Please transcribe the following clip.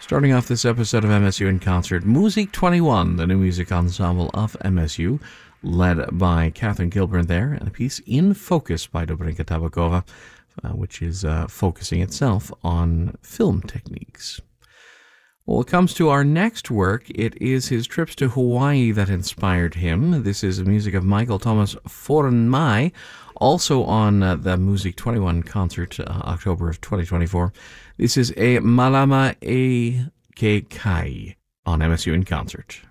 Starting off this episode of MSU in Concert, Music 21, the new music ensemble of MSU, led by Catherine Gilburn there, and a piece In Focus by Dobrinka Tabakova, which is focusing itself on film techniques. Well, when it comes to our next work, it is his trips to Hawaii that inspired him. This is the music of Michael Thomas Foranmai, also on the Music 21 concert, October of 2024. This is a Malama E Ke Kai on MSU in Concert.